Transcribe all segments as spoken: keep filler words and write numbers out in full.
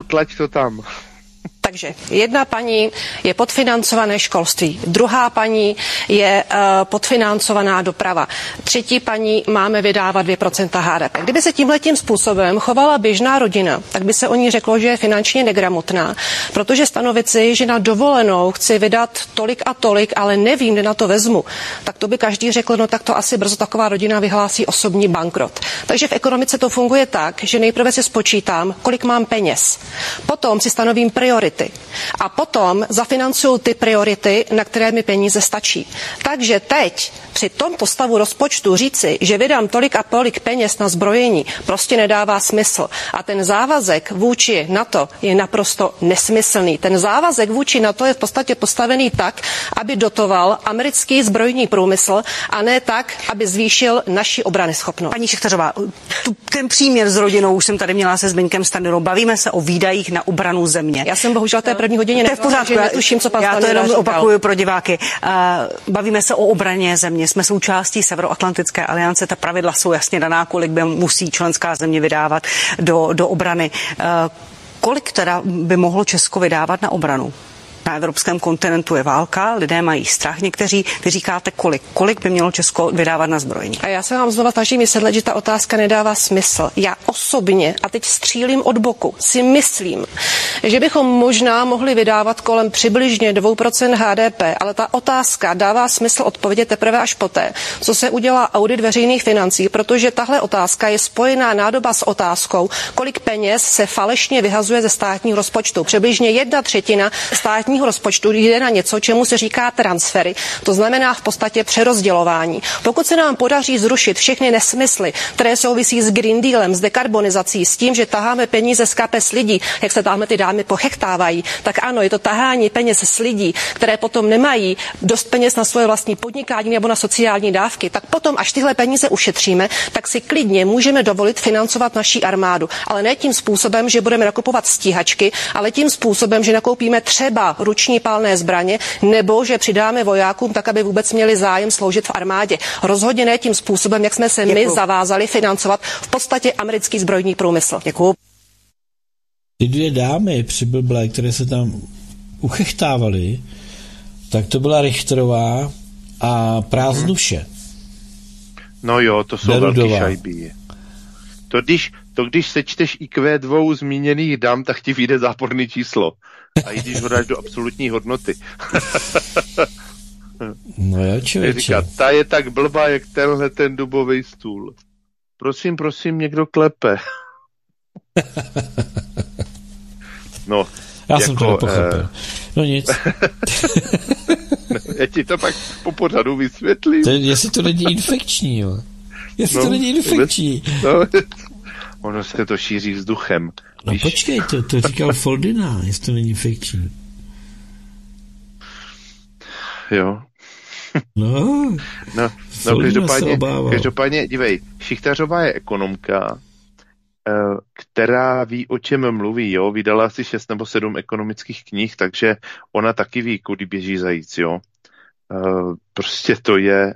tlač to tam. Takže jedna paní je podfinancované školství, druhá paní je uh, podfinancovaná doprava, třetí paní máme vydávat dvě procenta H D P. Kdyby se tímhletím způsobem chovala běžná rodina, tak by se o ní řeklo, že je finančně negramotná, protože stanovit si, že na dovolenou chci vydat tolik a tolik, ale nevím, kde na to vezmu, tak to by každý řekl, no tak to asi brzo taková rodina vyhlásí osobní bankrot. Takže v ekonomice to funguje tak, že nejprve si spočítám, kolik mám peněz, potom si stanovím priority, a potom zafinancuju ty priority, na které mi peníze stačí. Takže teď při tomto stavu rozpočtu říci, že vydám tolik a tolik peněz na zbrojení, prostě nedává smysl. A ten závazek vůči NATO je naprosto nesmyslný. Ten závazek vůči NATO je v podstatě postavený tak, aby dotoval americký zbrojní průmysl a ne tak, aby zvýšil naši obranyschopnost. Paní Šechtařová, tu, ten příměr s rodinou už jsem tady měla se Zbyňkem Stanjurou. Bavíme se o výdajích na obranu země. Já jsem bohužel té první hodině to je v pořádku, já, netuším, co pan já to Stanjura jenom říkal. Opakuju pro diváky. Uh, bavíme se o obraně země. Jsme součástí Severoatlantické aliance. Ta pravidla jsou jasně daná, kolik by musí členská země vydávat do, do obrany. Uh, kolik teda by mohlo Česko vydávat na obranu? Na evropském kontinentu je válka, lidé mají strach někteří. Vy říkáte kolik? Kolik by mělo Česko vydávat na zbrojení? A já se vám znova snažím vysvětlit, že ta otázka nedává smysl. Já osobně, a teď střílím od boku, si myslím, že bychom možná mohli vydávat kolem přibližně dvě procenta H D P, ale ta otázka dává smysl odpovědět teprve až poté, co se udělá audit veřejných financí, protože tahle otázka je spojená nádoba s otázkou, kolik peněz se falešně vyhazuje ze státního rozpočtu. Přibližně jedna třetina státního rozpočtu jde na něco, čemu se říká transfery. To znamená v podstatě přerozdělování. Pokud se nám podaří zrušit všechny nesmysly, které souvisí s Green Dealem, s dekarbonizací, s tím, že taháme peníze z kapes lidí, jak se táhme ty dámy pochechtávají, tak ano, je to tahání peněz z lidí, které potom nemají dost peněz na svoje vlastní podnikání nebo na sociální dávky, tak potom, až tyhle peníze ušetříme, tak si klidně můžeme dovolit financovat naší armádu. Ale ne tím způsobem, že budeme nakupovat stíhačky, ale tím způsobem, že nakoupíme třeba ruční palné zbraně, nebo že přidáme vojákům tak, aby vůbec měli zájem sloužit v armádě. Rozhodně ne tím způsobem, jak jsme se Děkuju. my zavázali financovat v podstatě americký zbrojní průmysl. Děkuju. Ty dvě dámy přiblblé, které se tam uchechtávaly, tak to byla Richterová a Prázdnuše. No jo, to jsou velký šajbí. To když, to když sečteš I Q dvou zmíněných dám, tak ti vyjde záporný číslo. A i když ho dáš do absolutní hodnoty. No jo, člověče. Říká, ta je tak blbá, jak tenhle ten dubový stůl. Prosím, prosím, někdo klepe. No, já jako, jsem to nepochopil. Eh... No nic. Já ti to pak po pořadu vysvětlím. To, jestli to není infekční, jo. Jestli no, to není infekční. No, ono se to šíří vzduchem. No víš? Počkej, to, to říkal Foldina, jestli to není infekční. Jo. No, no, no každopádně, každopádně, dívej, Šichtařová je ekonomka, která ví, o čem mluví, jo, vydala asi šest nebo sedm ekonomických knih, takže ona taky ví, kudy běží zajíc, jo. Prostě to je...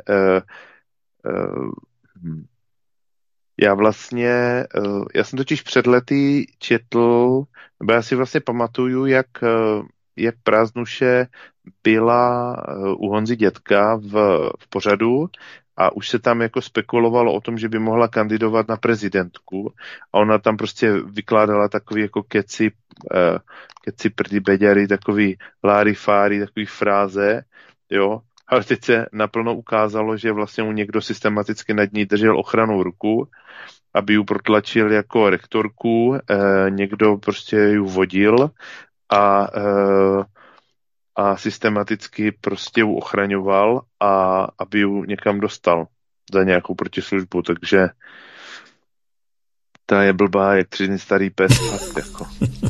Já vlastně, já jsem totiž před lety četl, nebo já si vlastně pamatuju, jak, jak Prázdnuše byla u Honzy Dětka v, v pořadu a už se tam jako spekulovalo o tom, že by mohla kandidovat na prezidentku a ona tam prostě vykládala takový jako keci, keci prdy beďary, takový láry fáry, takový fráze, jo. Ale teď se naplno ukázalo, že vlastně mu někdo systematicky nad ní držel ochranou ruku, aby ji protlačil jako rektorku, eh, někdo prostě ji vodil a, eh, a systematicky prostě ji ochraňoval a aby ji někam dostal za nějakou protislužbu, takže ta je blbá, jak tři dny starý pes. Jako.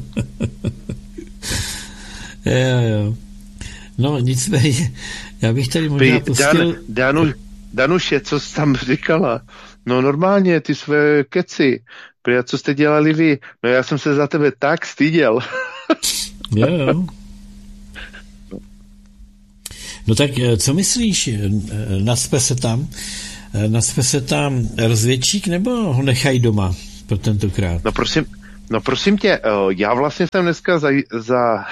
Jo, jo. No, nicméně, já bych tady možná pustil... Dan, Danu, Danuše, co jsi tam říkala? No normálně, ty své keci. Prý, co jste dělali vy? No já jsem se za tebe tak styděl. Jo, jo. No tak, co myslíš? Naspe se tam? Naspe se tam rozvědčík, nebo ho nechají doma pro tentokrát? No prosím, No prosím tě, já vlastně jsem dneska za, za,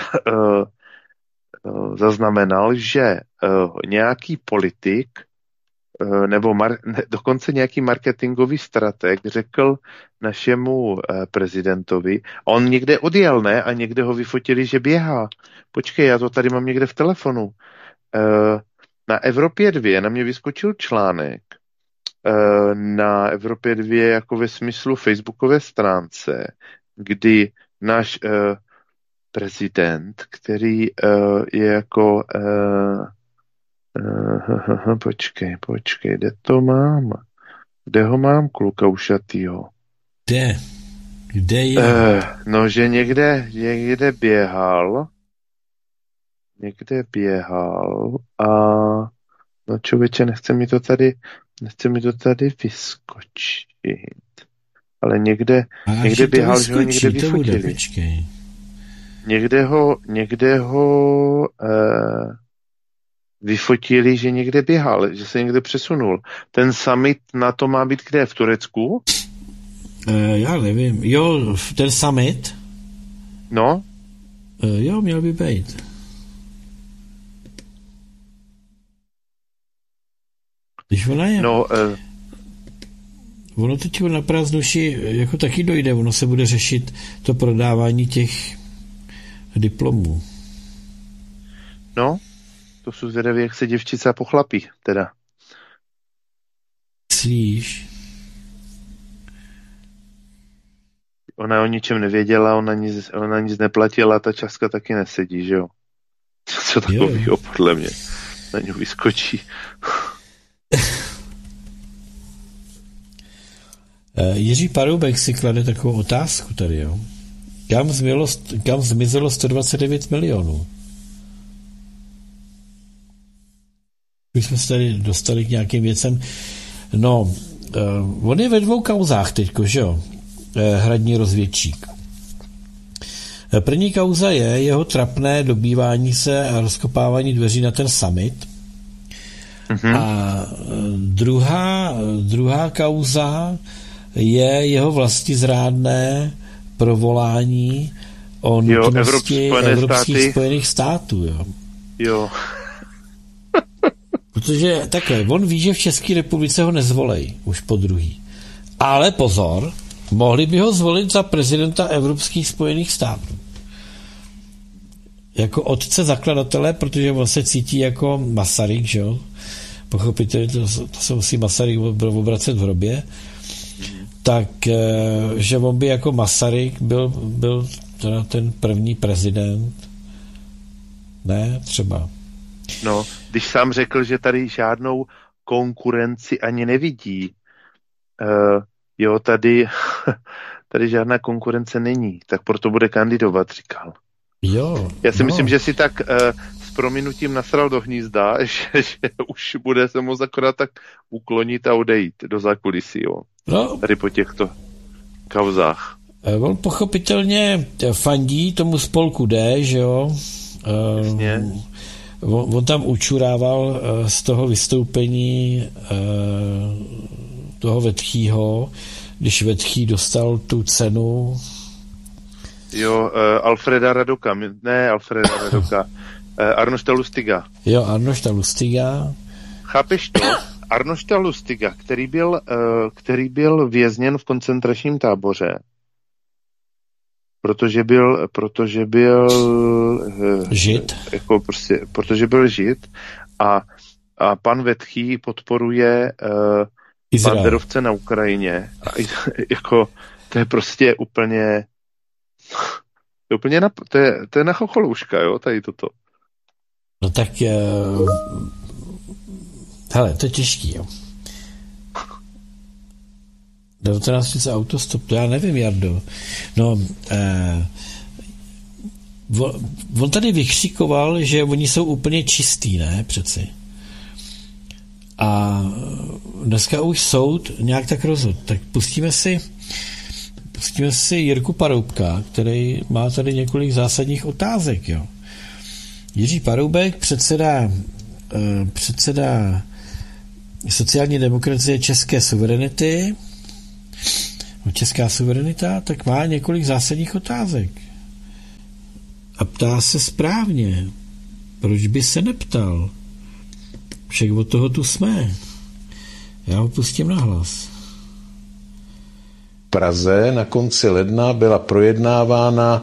zaznamenal, že nějaký politik nebo mar, ne, dokonce nějaký marketingový strateg řekl našemu prezidentovi, on někde odjel, ne? A někde ho vyfotili, že běhá. Počkej, já to tady mám někde v telefonu. Na Evropě dva na mě vyskočil článek na Evropě dva jako ve smyslu facebookové stránce, kdy náš uh, prezident, který uh, je jako uh, uh, počkej, počkej, kde to mám? Kde ho mám, kluka ušatýho? Kde? Kde je? Uh, no, že někde, někde běhal, někde běhal a no člověče, nechce mi to tady, nechce mi to tady vyskočit. Ale někde, a někde běhal, vyskočí, že ho někde vyfotili. Bude, někde ho, někde ho eh, vyfotili, že někde běhal, že se někde přesunul. Ten summit na to má být kde? V Turecku? E, já nevím. Jo, ten summit? No? E, jo, měl by být. Když ona je... No, eh, ono teď na prázdnoši jako taky dojde, ono se bude řešit to prodávání těch diplomů. No, to jsou zvědaví, jak se děvčice pochlapí, teda. Myslíš? Ona o ničem nevěděla, ona nic, ona nic neplatila, ta částka taky nesedí, že jo? Co takového podle mě na ňu vyskočí. Jiří Paroubek si klade takovou otázku tady, jo. Kam, zmilo, kam zmizelo sto dvacet devět milionů? Už jsme se tady dostali k nějakým věcem. No, uh, on je ve dvou kauzách teďko, že jo? Uh, hradní rozvědčík. První kauza je jeho trapné dobývání se a rozkopávání dveří na ten summit. Mm-hmm. A druhá, druhá kauza je jeho vlastizrádné provolání o nutnosti jo, Evropských státy. Spojených států. Jo. jo. Protože takhle, on ví, že v České republice ho nezvolej už po druhý. Ale pozor, mohli by ho zvolit za prezidenta Evropských Spojených států. Jako otce zakladatele, protože on se cítí jako Masaryk, že jo? Pochopitelně, to, to se musí Masaryk obracet v hrobě, tak, že on by jako Masaryk byl, byl teda ten první prezident. Ne, třeba. No, když sám řekl, že tady žádnou konkurenci ani nevidí, uh, jo, tady, tady žádná konkurence není, tak proto bude kandidovat, říkal. Jo. Já si no. myslím, že si tak uh, s prominutím nasral do hnízda, že, že už bude se moc akorát tak uklonit a odejít do zákulisí, jo. No. Tady po těchto kauzách. On pochopitelně fandí tomu spolku D, že jo. Jasně. On, on tam učurával z toho vystoupení toho Vetchýho, když Vetchý dostal tu cenu. Jo, uh, Alfreda Radoka, ne Alfreda Radoka, uh, Arnošta Lustiga. Jo, Arnošta Lustiga. Chápeš to? Arnošta Lustiga, který byl, uh, který byl vězněn v koncentračním táboře, protože byl, protože byl uh, žid. Jako prostě, protože byl žid a, a pan Vetchý podporuje uh, banderovce na Ukrajině. A, jako, to je prostě úplně to je úplně na, to je, to je na chocholouška, jo, tady toto. No tak uh, hele, to je těžký, jo. devatenáct tisíc autostop, to já nevím, Jardo. No, eh, on tady vykřikoval, že oni jsou úplně čistý, ne, přeci. A dneska už soud nějak tak rozhodl. Tak pustíme si pustíme si Jirku Paroubka, který má tady několik zásadních otázek, jo. Jiří Paroubek, předseda eh, předseda sociální demokracie České suverenity, česká suverenita, tak má několik zásadních otázek. A ptá se správně. Proč by se neptal? Však od toho tu jsme. Já ho pustím na hlas. V Praze na konci ledna byla projednávána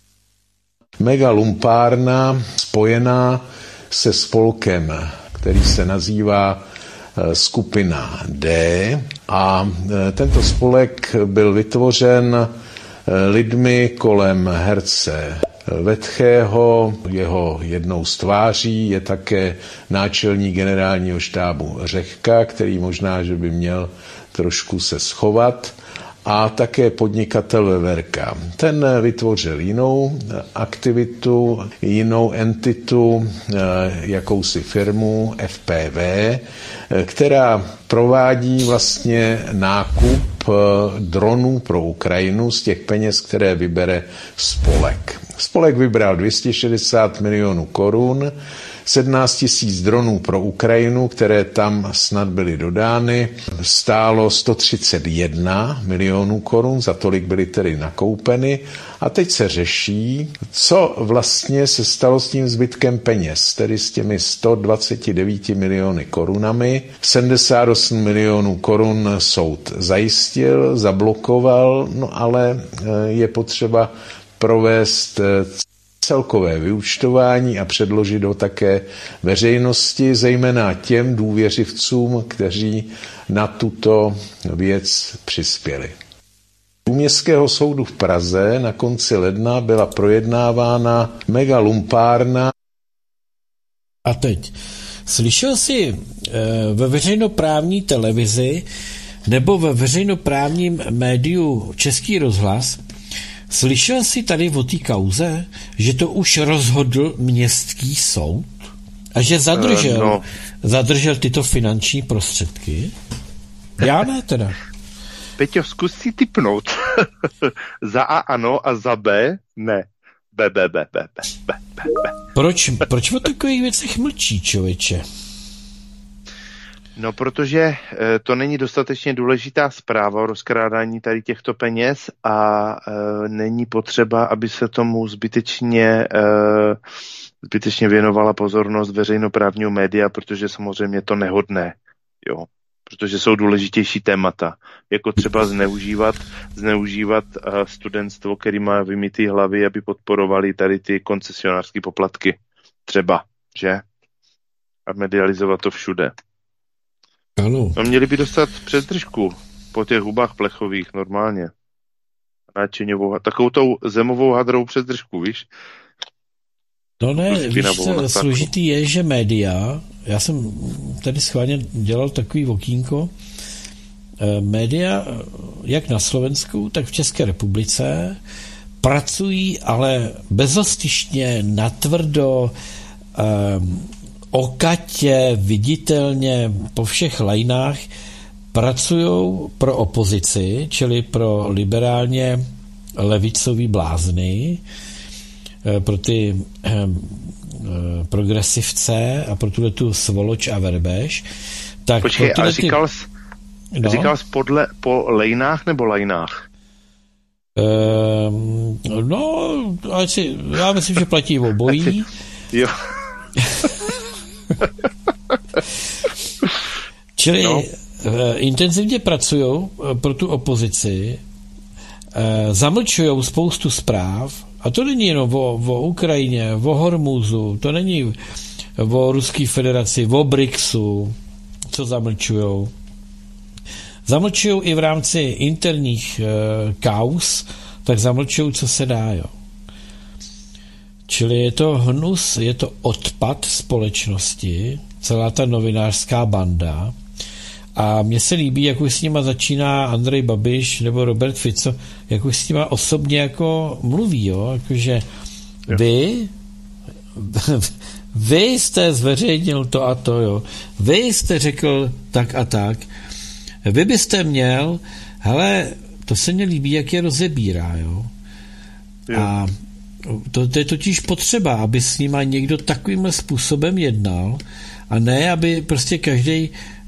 megalumpárna spojená se spolkem, který se nazývá Skupina D, a tento spolek byl vytvořen lidmi kolem herce Vetchého, jeho jednou z tváří je také náčelník generálního štábu Řehka, který možná, že by měl trošku se schovat, a také podnikatel Veverka. Ten vytvořil jinou aktivitu, jinou entitu, jakousi firmu F P V, která provádí vlastně nákup dronů pro Ukrajinu z těch peněz, které vybere spolek. Spolek vybral dvě stě šedesát milionů korun, sedmnáct tisíc dronů pro Ukrajinu, které tam snad byly dodány, stálo sto třicet jedna milionů korun, za tolik byly tedy nakoupeny, a teď se řeší, co vlastně se stalo s tím zbytkem peněz, tedy s těmi sto dvacet devět miliony korunami. sedmdesát osm milionů korun soud zajistil, zablokoval, no ale je potřeba provést celkové vyúčtování a předložit ho také veřejnosti, zejména těm důvěřivcům, kteří na tuto věc přispěli. U Městského soudu v Praze na konci ledna byla projednávána megalumpárna. A teď, slyšel jsi ve veřejnoprávní televizi nebo ve veřejnoprávním médiu Český rozhlas, slyšel jsi tady o té kauze, že to už rozhodl Městský soud a že zadržel, uh, no. zadržel tyto finanční prostředky? Já ne teda. Peťo, zkus si tipnout. Za A ano a za B ne. B, B, B, B, B, B, B, B. Proč, proč o takových věcech mlčí, člověče? No, protože e, to není dostatečně důležitá zpráva o rozkrádání tady těchto peněz a e, není potřeba, aby se tomu zbytečně, e, zbytečně věnovala pozornost veřejnoprávního média, protože samozřejmě to nehodné, jo. Protože jsou důležitější témata, jako třeba zneužívat, zneužívat uh, studentstvo, který má vymytý hlavy, aby podporovali tady ty koncesionářské poplatky. Třeba, že? A medializovat to všude. Ano. No, měli by dostat přezdržku po těch hubách plechových normálně. Náčiňovou, takovou tou zemovou hadrou přezdržku, víš? No ne, víš, co složitý je, že média, já jsem tady schválně dělal takový okýnko, média, jak na Slovensku, tak v České republice, pracují ale bezostyšně, natvrdo, um, okatě, viditelně, po všech lajnách, pracují pro opozici, čili pro liberálně levicový blázny, pro ty eh, progresivce a pro tuhle tu svoloč a verbež. Tak počkej, ale říkal jsi, ty... no. říkal jsi podle, po lejnách nebo lajnách? Um, no, ale si, já myslím, že platí obojí. Jo. Čili no. eh, intenzivně pracují pro tu opozici, eh, zamlčují spoustu zpráv. A to není jenom o, o Ukrajině, o Hormuzu, to není o Ruské federaci, o BRICSu, co zamlčujou. Zamlčujou i v rámci interních e, kauz, tak zamlčujou, co se dá, jo. Čili je to hnus, je to odpad společnosti, celá ta novinářská banda. A mně se líbí, jak už s nima začíná Andrej Babiš nebo Robert Fico, jak už s nima osobně jako mluví, jo, jakože vy vy jste zveřejnil to a to, jo, vy jste řekl tak a tak, vy byste měl, hele, to se mně líbí, jak je rozebírá, jo. jo. A to, to je totiž potřeba, aby s nima někdo takovýmhle způsobem jednal a ne, aby prostě každý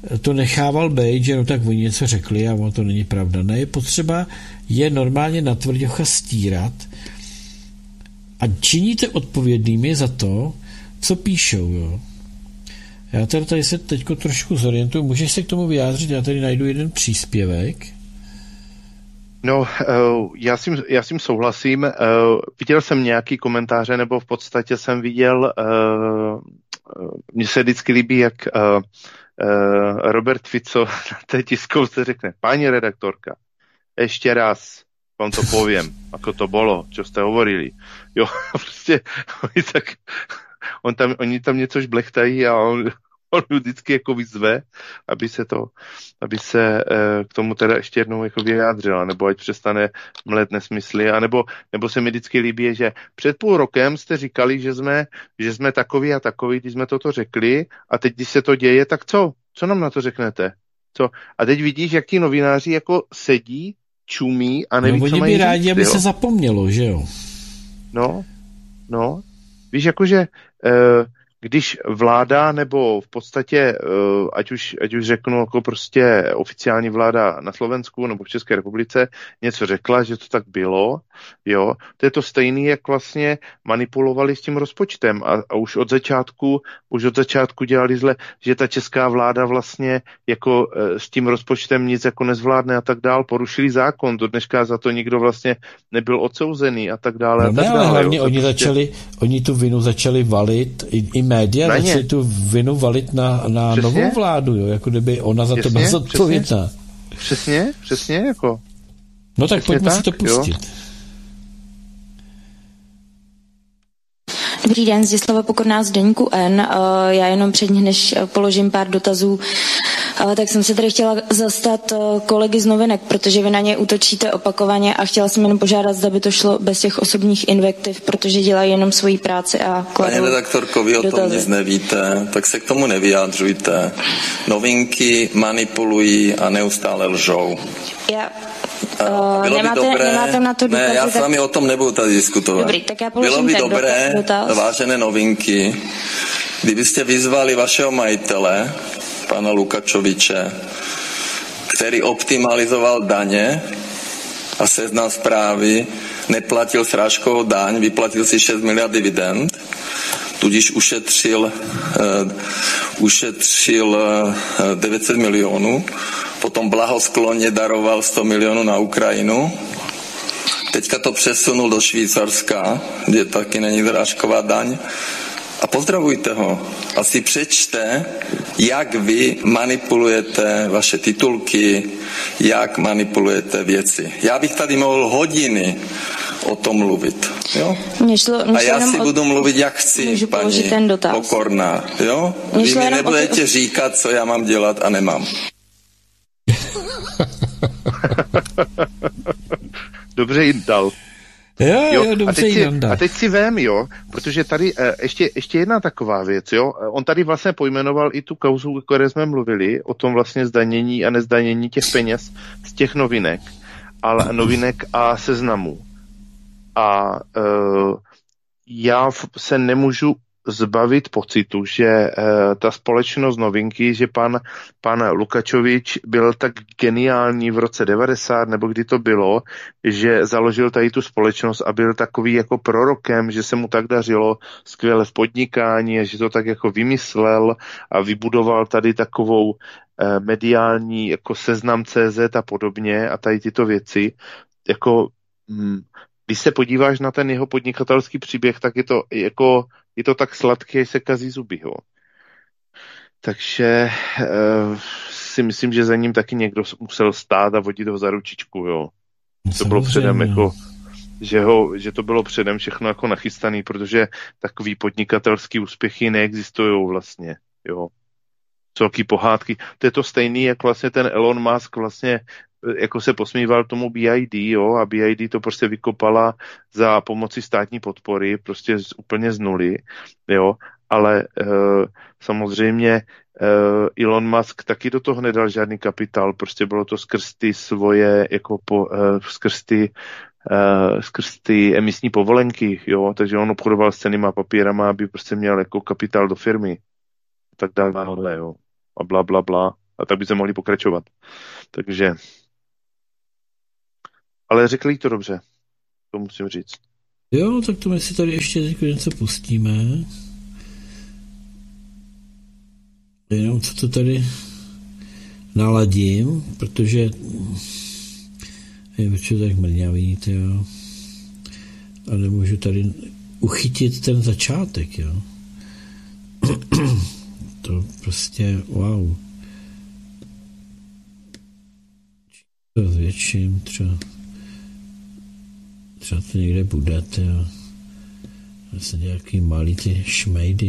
to nechával být, že no tak oni něco řekli a ono to není pravda. Ne, je potřeba je normálně natvrděcha stírat a činíte odpovědnými za to, co píšou, jo. Já tady, tady se teďko trošku zorientuju. Můžeš se k tomu vyjádřit? Já tady najdu jeden příspěvek. No, já s tím, já s tím souhlasím. Viděl jsem nějaký komentáře, nebo v podstatě jsem viděl, mně se vždycky líbí, jak Robert Fico na té tiskovce řekne, paní redaktorka, ešte raz vám to poviem, ako to bolo, čo ste hovorili. Jo, prostě oni tak, on tam, oni tam něco žblechtají a on, on vždycky jako vyzve, aby se to, aby se e, k tomu teda ještě jednou jako vyjádřila, nebo ať přestane mlet nesmysly, anebo, nebo se mi vždycky líbí, že před půl rokem jste říkali, že jsme, že jsme takový a takový, když jsme toto řekli a teď, když se to děje, tak co? Co nám na to řeknete? Co? A teď vidíš, jak ti novináři jako sedí, čumí a neví, no, co mají by rádi, říct, aby jo? se zapomnělo, že jo? No, no. Víš, jakože e, když vláda nebo v podstatě, ať už, ať už řeknu jako prostě oficiální vláda na Slovensku nebo v České republice něco řekla, že to tak bylo, jo, to je to stejný, jak vlastně manipulovali s tím rozpočtem a, a už od začátku, už od začátku dělali zle, že ta česká vláda vlastně jako s tím rozpočtem nic jako nezvládne a tak dál, porušili zákon, do dneška za to nikdo vlastně nebyl odsouzený a tak dále. No a tak ne, ale dále, hlavně jo, oni prostě... začali, oni tu vinu začali valit, i, i média na začali ně. tu vinu valit na, na novou vládu, jo, jako kdyby ona za přesně, to byla zodpovědná. Přesně, přesně, jako. No tak přesně pojďme tak, si to pustit. Jo. Dobrý den, Zdislava Pokorná z Deníku N. Já jenom předně, než položím pár dotazů, tak jsem se tady chtěla zastat kolegy z novinek, protože vy na ně útočíte opakovaně a chtěla jsem jenom požádat, zda by to šlo bez těch osobních invektiv, protože dělají jenom svoji práci a kladou. Paní redaktorko, vy o tom dotazy. Nic nevíte, tak se k tomu nevyjádřujte. Novinky manipulují a neustále lžou. Já... Uh, bylo nemáte, by dobré, nemáte na to důkazy, ne, já s vámi tak... o tom nebudu tady diskutovat. Dobrý, tak já položím bylo by ten dobré, dotaz. vážené novinky, kdybyste vyzvali vašeho majitele, pana Lukačoviče, který optimalizoval daně a Seznam Zprávy, neplatil srážkovou daň, vyplatil si šest miliard dividend, tudíž ušetřil, uh, ušetřil uh, devět set milionů, potom blahosklonně daroval sto milionů na Ukrajinu, teďka to přesunul do Švýcarska, kde taky není srážková daň, a pozdravujte ho. A si přečte, jak vy manipulujete vaše titulky, jak manipulujete věci. Já bych tady mohl hodiny o tom mluvit. Jo? Mě šlo, mě a já si o... budu mluvit, jak chci, paní Pokorná. Jo? Vy mi nebudete o... říkat, co já mám dělat a nemám. Dobře jim dal. Jo, jo, jo dobře a, teď si, jim dal. a teď si vem, jo, protože tady uh, ještě, ještě jedna taková věc, jo. On tady vlastně pojmenoval i tu kauzu, o které jsme mluvili, o tom vlastně zdanění a nezdanění těch peněz z těch novinek, ale novinek a seznamů. A uh, já se nemůžu zbavit pocitu, že e, ta společnost Novinky, že pan, pan Lukačovič byl tak geniální v roce devadesát, nebo kdy to bylo, že založil tady tu společnost a byl takový jako prorokem, že se mu tak dařilo skvěle v podnikání a že to tak jako vymyslel a vybudoval tady takovou e, mediální jako Seznam tečka cé zet a podobně a tady tyto věci. Jako, hm, když se podíváš na ten jeho podnikatelský příběh, tak je to jako je to tak sladké, že se kazí zuby, jo. Takže e, si myslím, že za ním taky někdo musel stát a vodit ho za ručičku, jo. To bylo předem jako, že, ho, že to bylo předem všechno jako nachystaný, protože takový podnikatelský úspěchy neexistují vlastně, jo. Celký pohádky. To je to stejný, jak vlastně ten Elon Musk vlastně jako se posmíval tomu bé í dé, jo, a bé í dé to prostě vykopala za pomoci státní podpory, prostě z, úplně z nuly, jo, ale e, samozřejmě e, Elon Musk taky do toho nedal žádný kapitál, prostě bylo to skrz ty svoje, jako po, e, skrz ty e, skrz ty emisní povolenky, jo, takže on obchodoval s cennýma papírama, aby prostě měl jako kapitál do firmy, tak dále, jo, a bla, bla, bla. A tak by se mohli pokračovat. Takže... Ale řekli jí to dobře. To musím říct. Jo, tak to my si tady ještě teď něco pustíme. Jenom co to tady naladím, protože je proč tak mrňavý, jo. A nemůžu tady uchytit ten začátek, jo. To prostě, wow. To zvětším, třeba třeba to někde bude, jo. Vlastně nějaký malý ty šmejdy.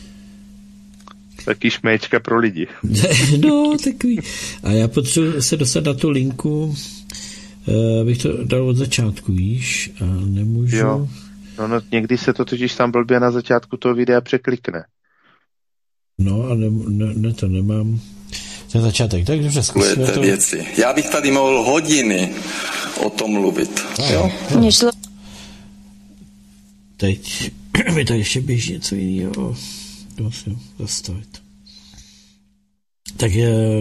Taky šméčka pro lidi. No, takový. A já potřebuji se dostat na tu linku, abych to dal od začátku, víš, a nemůžu... Jo. No, no, někdy se to totiž tam blbě na začátku toho videa překlikne. No a ne, ne, ne to nemám. Ten začátek, tak dobře, zkusíme to. Věci. Já bych tady mohl hodiny o tom mluvit. A, jo? Nešlo. Teď mi to ještě běží něco jiného. To musím zastavit. Tak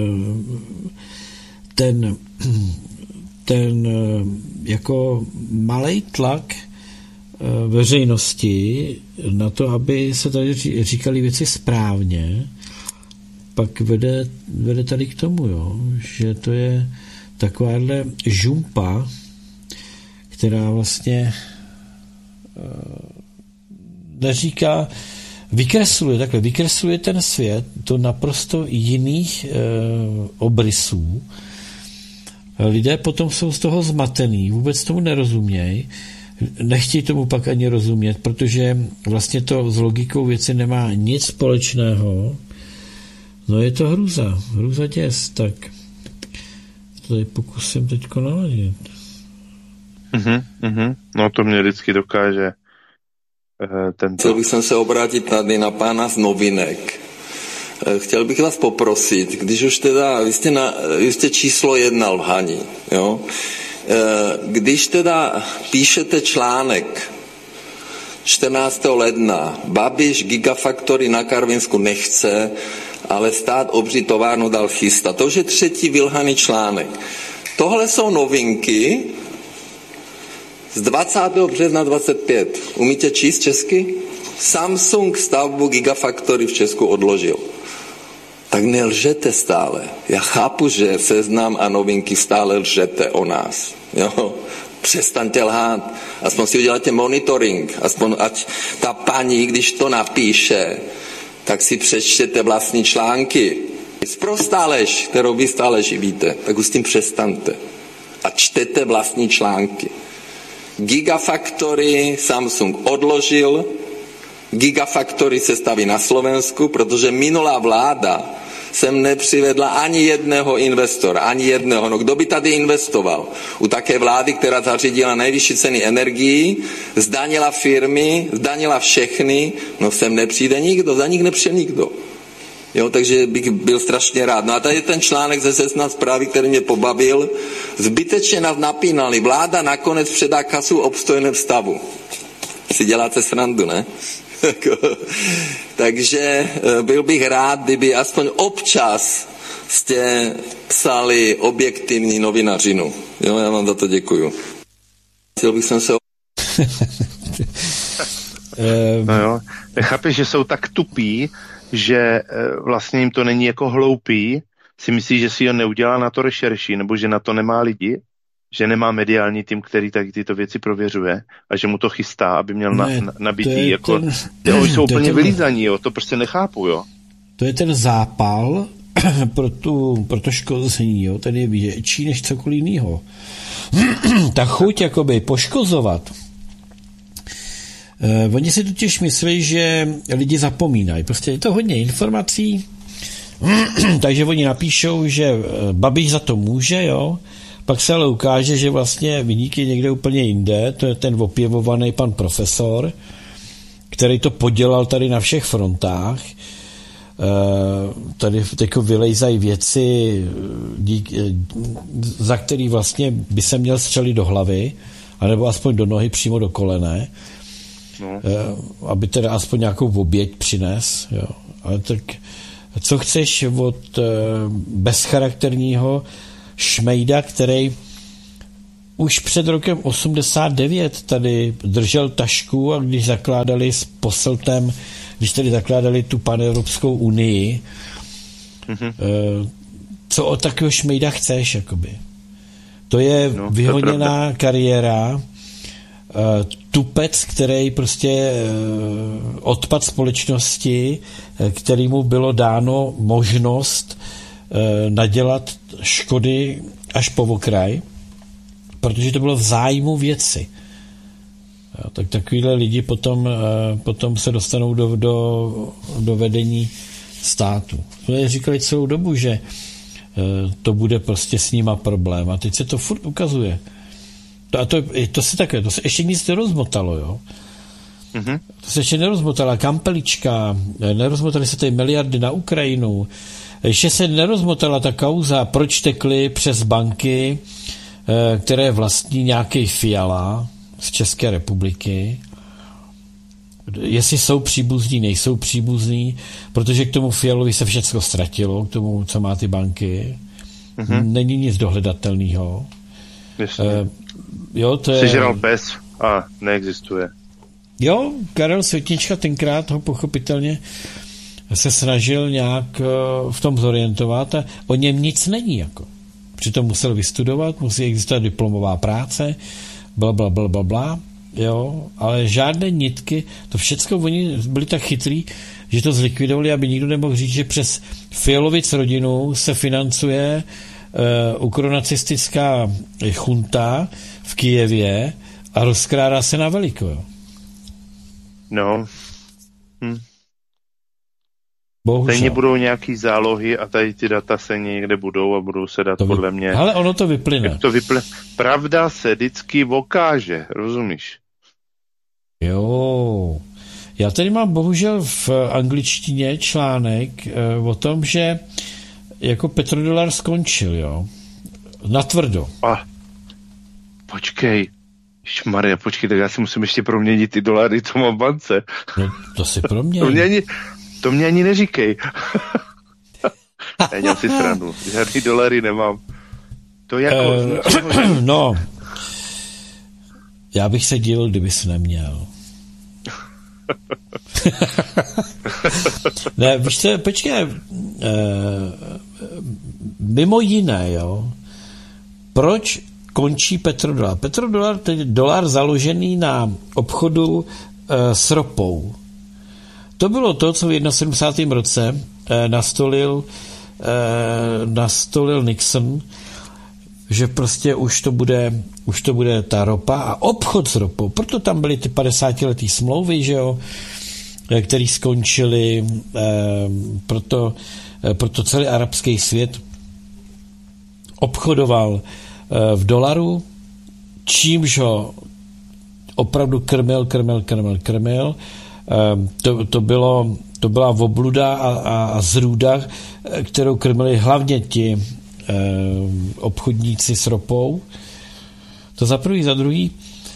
ten, ten jako malej tlak veřejnosti na to, aby se tady říkali věci správně, pak vede, vede tady k tomu, jo, že to je takováhle žumpa, která vlastně neříká, vykresluje, takhle, vykresluje ten svět do naprosto jiných e, obrysů. Lidé potom jsou z toho zmatený, vůbec tomu nerozumějí, nechtějí tomu pak ani rozumět, protože vlastně to s logikou věci nemá nic společného. No je to hruza, hruza děs, tak to tady pokusím teďko naladit. Mhm, mhm, no to mě vždycky dokáže tento... Chtěl bych se obrátit tady na pána z novinek. Chtěl bych vás poprosit, když už teda, vy jste, na, vy jste číslo jedna lhaní, jo? Když teda píšete článek čtrnáctého ledna, Babiš Gigafactory na Karvinsku nechce, ale stát obří továrnu dal chystat. To už je třetí vylhaný článek. Tohle jsou novinky z dvacátého března dvacet pět. Umíte číst česky? Samsung stavbu Gigafactory v Česku odložil. Tak nelžete stále. Já chápu, že Seznam a Novinky stále lžete o nás. Jo? Přestaňte lhát. Aspoň si uděláte monitoring. Aspoň ať ta paní, když to napíše, tak si přečtěte vlastní články. Sprostá lež, kterou vy stále živíte, tak už s tím přestaňte. A čtete vlastní články. Gigafactory Samsung odložil, Gigafactory se staví na Slovensku, protože minulá vláda sem nepřivedla ani jedného investora, ani jedného. No kdo by tady investoval? U také vlády, která zařídila nejvyšší ceny energií, zdanila firmy, zdanila všechny, no sem nepřijde nikdo, za nich nepřijde nikdo. Jo, takže bych byl strašně rád. No a tady je ten článek ze Seznam Zprávy, který mě pobavil. Zbytečně nás napínali. Vláda nakonec předá kasu v obstojném stavu. Si děláte srandu, ne? Takže byl bych rád, kdyby aspoň občas jste psali objektivní novinařinu. Jo, já vám za to děkuju. Chtěl bych jsem se... No jo, chápeš, že jsou tak tupí, že vlastně jim to není jako hloupý, si myslí, že si ho neudělá na to rešerši, nebo že na to nemá lidi, že nemá mediální tým, který tak tyto věci prověřuje a že mu to chystá, aby měl ne, na, nabitý, jako, ten, ty oni jsou úplně ten, vylízaní, jo, to prostě nechápu, jo. To je ten zápal pro, tu, pro to škození, jo, ten je větší než cokoliv jiného. Ta chuť, jakoby, poškozovat. Eh, oni si totiž myslí, že lidi zapomínají. Prostě je to hodně informací, takže oni napíšou, že Babiš za to může, jo, pak se ale ukáže, že vlastně viník je někde úplně jinde, to je ten opěvovaný pan profesor, který to podělal tady na všech frontách. Tady jako vylejzají věci, dík, za který vlastně by se měl střelit do hlavy, anebo aspoň do nohy, přímo do kolene, no. Aby teda aspoň nějakou oběť přines. Jo. Ale tak co chceš od bezcharakterního šmejda, který už před rokem osmdesát devět tady držel tašku a když zakládali s Posseltem, když tady zakládali tu panevropskou unii, mm-hmm. co od takového šmejda chceš, jakoby. To je no, vyhoněná kariéra, tupec, který prostě odpad společnosti, kterému bylo dáno možnost nadělat škody až po okraj, protože to bylo v zájmu věci. Tak takovýhle lidi potom, potom se dostanou do, do, do vedení státu. To říkali celou dobu, že to bude prostě s nima problém. A teď se to furt ukazuje. A to, to se také, to se ještě nic nerozmotalo, jo. Mm-hmm. To se ještě nerozmotala kampelička, nerozmotaly se tady miliardy na Ukrajinu, ještě se nerozmotala ta kauza, proč tekly přes banky, které vlastní nějaký Fiala z České republiky. Jestli jsou příbuzní, nejsou příbuzní, protože k tomu Fialovi se všechno ztratilo, k tomu, co má ty banky. Mm-hmm. Není nic dohledatelného. Uh, jo, to je... Sežral pes a neexistuje. Jo, Karel Světnička tenkrát ho pochopitelně se snažil nějak uh, v tom zorientovat a o něm nic není, jako. Přitom musel vystudovat, musí existovat diplomová práce, bla, bla, bla, bla, bla, jo, ale žádné nitky, to všecko oni byli tak chytrý, že to zlikvidovali, aby nikdo nemohl říct, že přes Fialovic rodinu se financuje uh, ukronacistická chunta v Kyjevě a rozkrádá se na veliko, jo. No. Hm. Bohužel. Stejně budou nějaký zálohy a tady ty data se někde budou a budou se dát to podle mě. Ale ono to vyplyne. To vyplyne. Pravda se vždycky okáže, rozumíš? Jo. Já tady mám bohužel v angličtině článek e, o tom, že jako petrodolar skončil, jo. Natvrdo. A, počkej. Maria, počkej, tak já si musím ještě proměnit ty dolary, co mám v bance. No, to si proměň. To mě ani, to mě ani neříkej. Já dělám si srandu. Žádný dolary nemám. To jako... Uh, no. Já bych se divil, kdyby jsi neměl. Ne, víš co, počkej. Uh, mimo jiné, jo. Proč končí petrodolar? Petrodolar, to je dolar založený na obchodu uh, s ropou. To bylo to, co v sedmdesátém prvním roce uh, nastolil, uh, nastolil Nixon, že prostě už to bude, už to bude ta ropa a obchod s ropou. Proto tam byly ty padesátiletý smlouvy, že jo, které skončily, uh, proto, uh, proto celý arabský svět obchodoval v dolaru, čímž ho opravdu krmil, krmil, krmil, krmil. To, to, bylo, to byla obluda a, a, a zrůda, kterou krmili hlavně ti eh, obchodníci s ropou. To za prvý, za druhý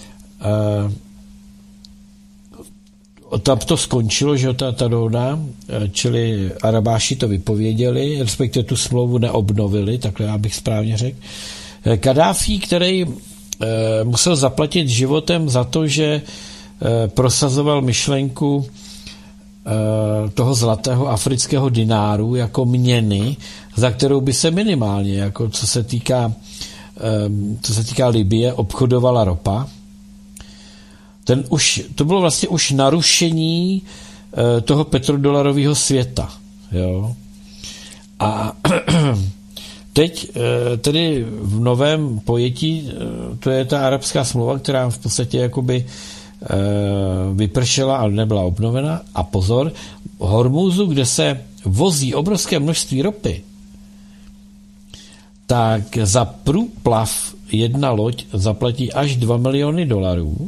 eh, tam to skončilo, že ta, ta dohoda, čili Arabáši to vypověděli, respektive tu smlouvu neobnovili, takhle já bych správně řekl. Kadáfi, který e, musel zaplatit životem za to, že e, prosazoval myšlenku e, toho zlatého afrického dináru jako měny, za kterou by se minimálně, jako co se týká, e, co se týká Libye, obchodovala ropa. Ten už, to bylo vlastně už narušení e, toho petrodolarového světa. Jo? A teď tedy v novém pojetí, to je ta arabská smlouva, která v podstatě jakoby vypršela, ale nebyla obnovena. A pozor, v Hormuzu, kde se vozí obrovské množství ropy, tak za průplav jedna loď zaplatí až dva miliony dolarů,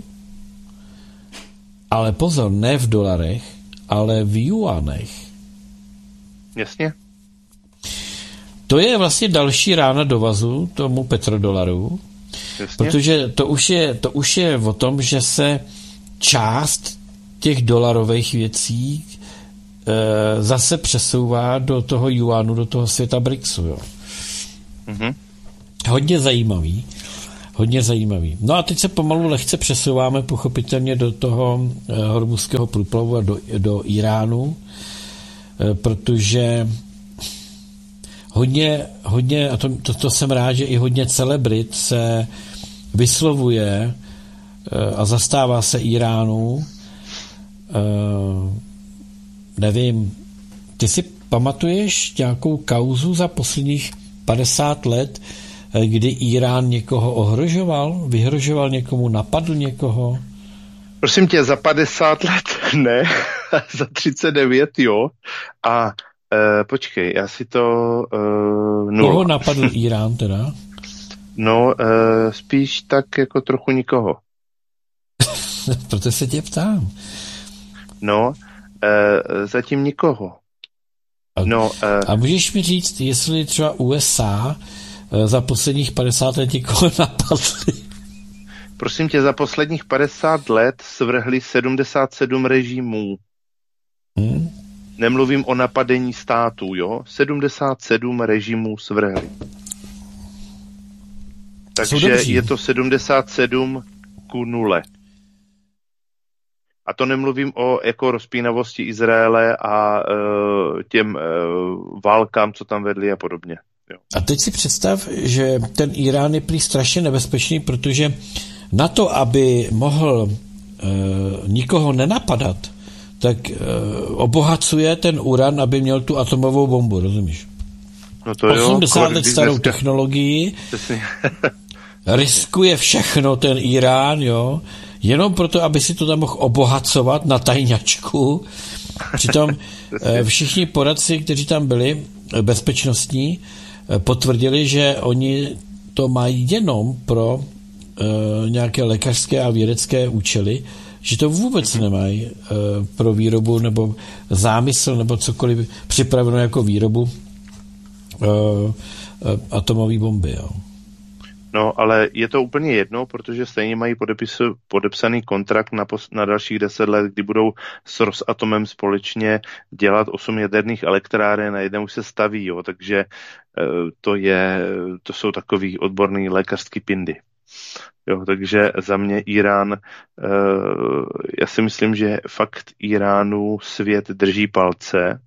ale pozor, ne v dolarech, ale v juanech. Jasně. To je vlastně další rána do vazu tomu petrodolaru, jasně. Protože to už, je, to už je o tom, že se část těch dolarových věcí e, zase přesouvá do toho juanu, do toho světa BRICSu. Jo. Mm-hmm. Hodně zajímavý. Hodně zajímavý. No a teď se pomalu lehce přesouváme pochopitelně do toho e, hormuzského průplavu a do, do Iránu, e, protože hodně, hodně a to, to, to jsem rád, že i hodně celebrit se vyslovuje e, a zastává se Iránu. E, nevím, ty si pamatuješ nějakou kauzu za posledních padesát let, kdy Irán někoho ohrožoval, vyhrožoval někomu, napadl někoho? Prosím tě, za padesát let ne, za třicet devět jo. A e, počkej, já si to... E, nula. Koho napadl Irán teda? No, e, spíš tak jako trochu nikoho. Proto se tě ptám. No, e, zatím nikoho. A, no, e, a můžeš mi říct, jestli třeba U S A za posledních padesát let někoho napadli? Prosím tě, za posledních padesát let svrhli sedmdesát sedm režimů. Hmm? Nemluvím o napadení států, jo? sedmdesát sedm režimů svrhli. Takže je to sedmdesát sedm ku nule. A to nemluvím o jako rozpínavosti Izraele a uh, těm uh, válkám, co tam vedli a podobně. Jo. A teď si představ, že ten Irán je prý strašně nebezpečný, protože na to, aby mohl e, nikoho nenapadat, tak e, obohacuje ten uran, aby měl tu atomovou bombu, rozumíš? No to jo, osmdesát let starou dneska technologii, riskuje všechno ten Irán, jo, jenom proto, aby si to tam mohl obohacovat na tajňačku. Přitom e, všichni poradci, kteří tam byli, bezpečnostní, potvrdili, že oni to mají jenom pro e, nějaké lékařské a vědecké účely, že to vůbec nemají e, pro výrobu nebo zámysl nebo cokoliv připraveno jako výrobu e, e, atomové bomby. Jo. No, ale je to úplně jedno, protože stejně mají podepisu, podepsaný kontrakt na, pos, na dalších deset let, kdy budou s Rosatomem společně dělat osm jaderných elektráren, na jedné už se staví, jo, takže to, je, to jsou takový odborný lékařský pindy. Jo, takže za mě Irán, já si myslím, že fakt Iránu svět drží palce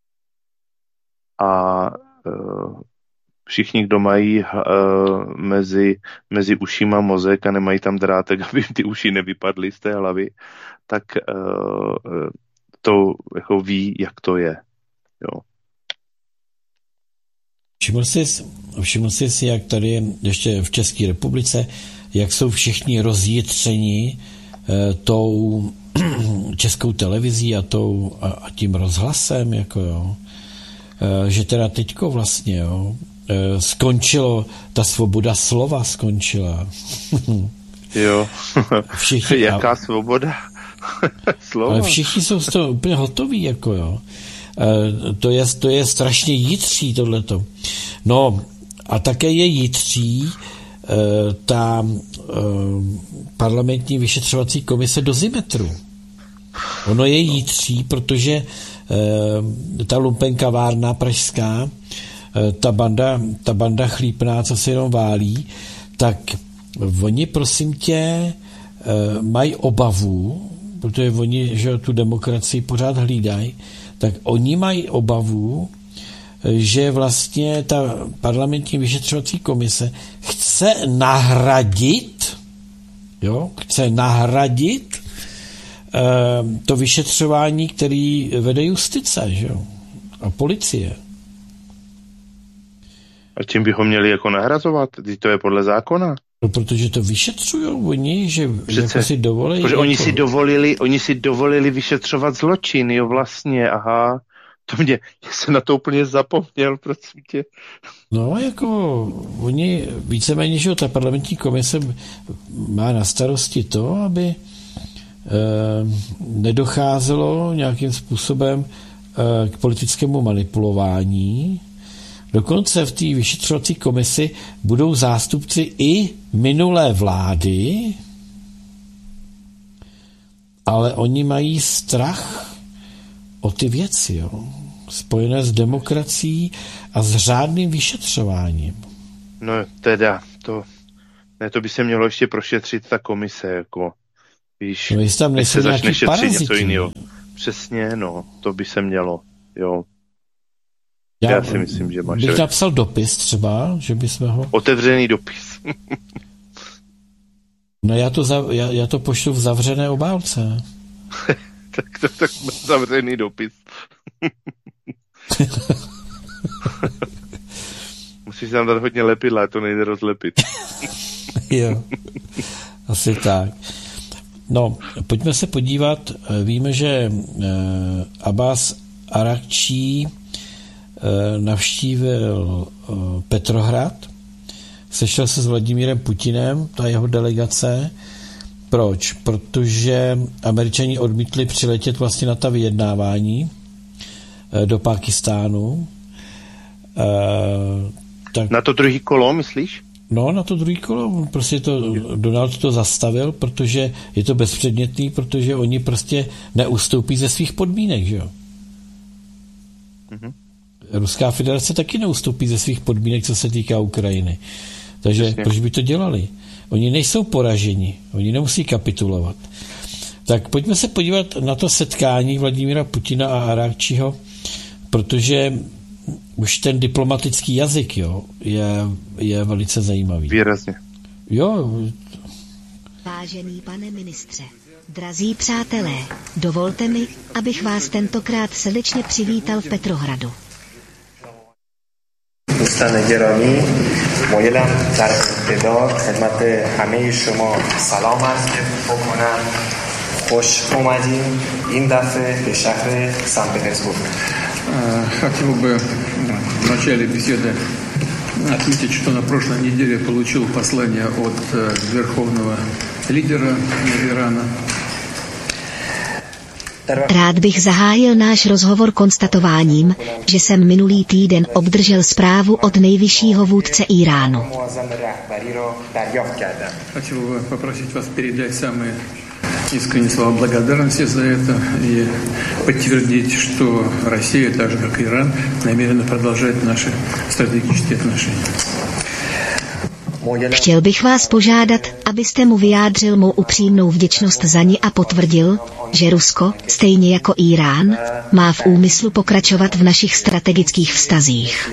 a všichni, kdo mají uh, mezi, mezi ušima mozek a nemají tam drátek, aby jim ty uši nevypadly z té hlavy, tak uh, to jako ví, jak to je. Jo. Všiml jsi, všiml jsi si, jak tady ještě v České republice, jak jsou všichni rozjitření uh, tou českou televizí a, tou, a, a tím rozhlasem, jako jo. Uh, že teda teďko vlastně, jo, skončilo, ta svoboda slova skončila. Jo. Všichni, Jaká a, svoboda slova? Ale všichni jsou z toho úplně hotoví, jako jo. E, to, je, to je strašně jitří tohleto. No a také je jitří e, ta e, parlamentní vyšetřovací komise dozimetru. Ono je jitří, protože e, ta lumpenkavárna pražská, ta banda, ta banda chlípná, co se jenom válí, tak oni, prosím tě, mají obavu, protože oni, že tu demokracii pořád hlídají, tak oni mají obavu, že vlastně ta parlamentní vyšetřovací komise chce nahradit, jo, chce nahradit to vyšetřování, který vede justice, že jo, a policie. A čím bychom měli jako nahrazovat? Když to je podle zákona. No, protože to vyšetřují oni, že Přece, jako si dovolili. Protože jako... oni si dovolili, oni si dovolili vyšetřovat zločin, jo vlastně, aha. To mě, já jsem na to úplně zapomněl, prosím tě. No, jako oni víceméně, že ta parlamentní komise má na starosti to, aby eh, nedocházelo nějakým způsobem eh, k politickému manipulování. Dokonce v té vyšetřovací komisi budou zástupci i minulé vlády, ale oni mají strach o ty věci, jo, spojené s demokracií a s řádným vyšetřováním. No teda, to, ne, to by se mělo ještě prošetřit ta komise, jako, víš, no, jestli tam nejsou se začne šetřit paraziti. něco jiného. Přesně, no, to by se mělo, jo. Já, Já si myslím, že máš... bych napsal dopis třeba, že bychom ho... Otevřený dopis. No já to, za, já, já to pošlu v zavřené obálce. tak to tak zavřený dopis. Musíš tam dát hodně lepidla, to nejde rozlepit. Jo, asi tak. No, pojďme se podívat. Víme, že Abbas Arakčí navštívil Petrohrad, sešel se s Vladimírem Putinem, ta jeho delegace. Proč? Protože Američani odmítli přiletět vlastně na ta vyjednávání do Pákistánu. Tak, na to druhý kolo, myslíš? No, na to druhý kolo. Prostě to, Donald to zastavil, protože je to bezpředmětný, protože oni prostě neustoupí ze svých podmínek, že jo? Mm-hmm. Ruská federace taky neustoupí ze svých podmínek, co se týká Ukrajiny. Takže Jasně. proč by to dělali? Oni nejsou poraženi, oni nemusí kapitulovat. Tak pojďme se podívat na to setkání Vladimíra Putina a Arakčího, protože už ten diplomatický jazyk, jo, je, je velice zajímavý. Výrazně. Jo. Vážený pane ministře, drazí přátelé, dovolte mi, abych vás tentokrát srdečně přivítal v Petrohradu. دوستان گرامی، مایلم در ابتدا خدمت همه شما سلام عرض بکنم. خوش اومدین این دفعه به شهر سن پترزبورگ. Хотел бы в начале беседы отметить, что на прошлой неделе получил послание от верховного лидера Ирана. Rád bych zahájil náš rozhovor konstatováním, že jsem minulý týden obdržel zprávu od nejvyššího vůdce Iránu. Chtěl bych poprosit vás передать самые искренние слова благодарности за это и подтвердить, что Россия, так же как и Иран, намерена продолжать наши стратегические отношения. Chtěl bych vás požádat, abyste mu vyjádřil mou upřímnou vděčnost za ní a potvrdil, že Rusko, stejně jako Irán, má v úmyslu pokračovat v našich strategických vztazích.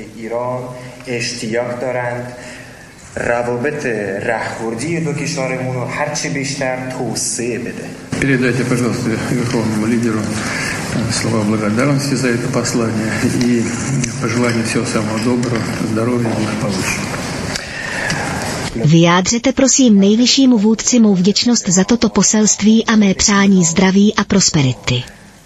Передайте, пожалуйста, верховному лидеру слова благодарности за это послание и пожелания всего самого доброго, здоровья и благополучия. Vyjádřete prosím nejvyššímu vůdci mou vděčnost za toto poselství a mé přání zdraví a prosperity.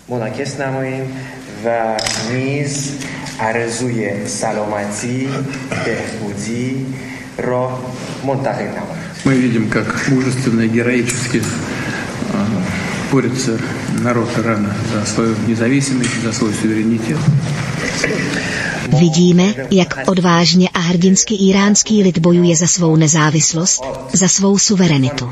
Мы видим, как мужественно и героически борется народ Ирана за свою независимость, за свой суверенитет. Vidíme, jak odvážně a hrdinsky iránský lid bojuje za svou nezávislost, za svou suverenitu.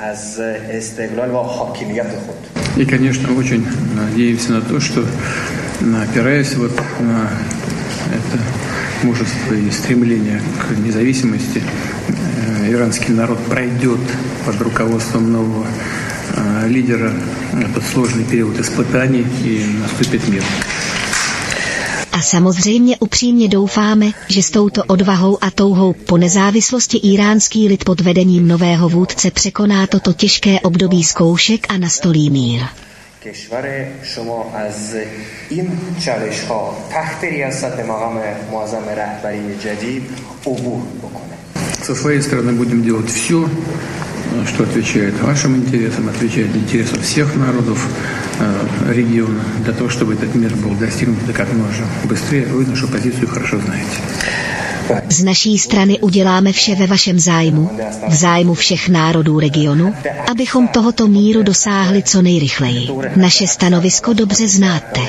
И, конечно, очень надеемся на то, что, опираясь вот на это мужество и стремление к независимости, иранский народ пройдет под руководством нового лидера этот сложный период испытаний и наступит мир. A samozřejmě upřímně doufáme, že s touto odvahou a touhou po nezávislosti iránský lid pod vedením nového vůdce překoná toto těžké období zkoušek a nastolí mír. Со своей стороны будем делать все, что отвечает вашим интересам, отвечает интересам всех народов э, региона, для того, чтобы этот мир был достигнут как можно быстрее. Вы нашу позицию хорошо знаете. Z naší strany uděláme vše ve vašem zájmu, v zájmu všech národů regionu, abychom tohoto míru dosáhli co nejrychleji. Naše stanovisko dobře znáte.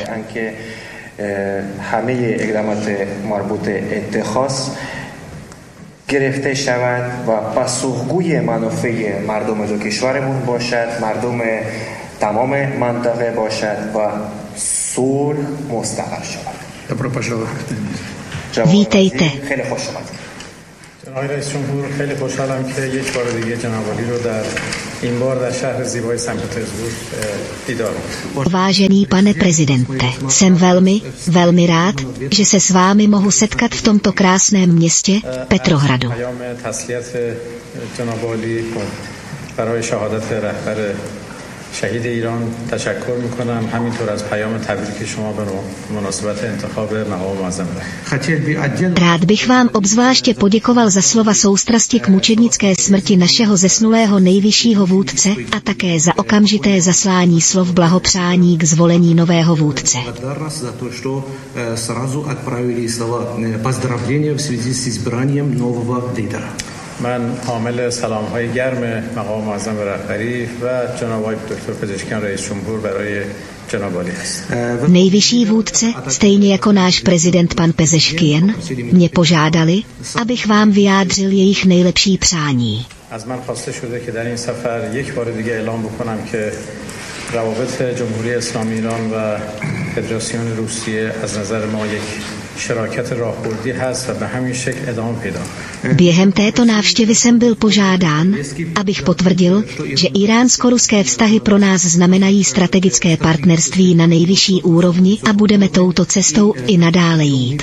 گرفته شود و پاسخگوی منافع مردم دو کشورمون باشد، مردم تمام منطقه باشد و صلح مستقر شود. Добро пожаловать. Vítejte. خیلی خوش اومدید. آقای رئیس جمهور، خیلی خوشحالم که یک بار دیگه جناب عالی رو در این بار در شهر زیبای سن پترزبورگ دیدار می‌کنم. Vážený pane prezidente, jsem velmi, velmi rád, že se s vámi mohu setkat v tomto krásném městě Petrohradu. پیام تسلیت جناب عالی برای شهادت رهبر شهید ایران تشکر میکنم، همینطور از پیام تبریک شما به مناسبت انتخاب مقام معظم رهبر. Rád bych vám obzvláště poděkoval za slova soustrasti k mučednické smrti našeho zesnulého nejvyššího vůdce a také za okamžité zaslání slov blahopřání k zvolení nového vůdce. من حامل سلام‌های گرم مقام معظم رهبری و جناب آقای دکتر پزشکیان رئیس جمهور برای جناب عالی هستم. Nejvyšší vůdce, stejně jako náš prezident pan Pezeškian, mě požádali, abych vám vyjádřil jejich nejlepší přání. از من خواسته شده که در این سفر یک بار دیگه اعلام بکنم که روابط جمهوری اسلامی ایران و فدراسیون روسیه از نظر ما یک شراکت راهبردی هست و به همین شکل ادامه پیدا. Během této návštěvy jsem byl požádán, abych potvrdil, že iránsko-ruské vztahy pro nás znamenají strategické partnerství na nejvyšší úrovni a budeme touto cestou i nadále jít.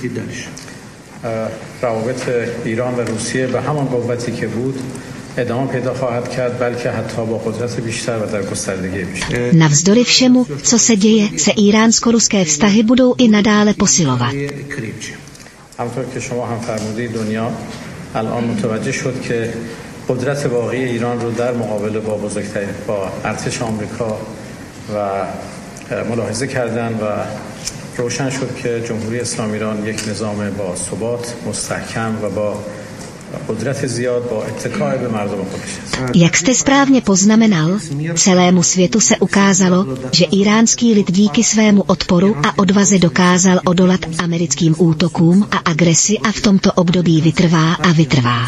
روابط ایران و روسیه به همان قوتی که بود ادامه پیدا خواهد کرد، بلکه حتی با قدرت بیشتر و در گستردگی بیشتر. Navzdory všemu, co se děje, se iránsko-ruské vztahy budou i nadále posilovat. همونطور که شما هم فرمودید دنیا الان متوجه شد که قدرت واقعی ایران رو در مقابله با بزرگترین با ارتش آمریکا و ملاحظه کردن و روشن شد که جمهوری اسلامی ایران یک نظام با ثبات مستحکم و با قدرت زیاد با اتکای به مردم خودش است. Jak jste správně poznamenal, celému světu se ukázalo, že iránský lid díky svému odporu a odvaze dokázal odolat americkým útokům a agresi a v tomto období vytrvá a vytrvá.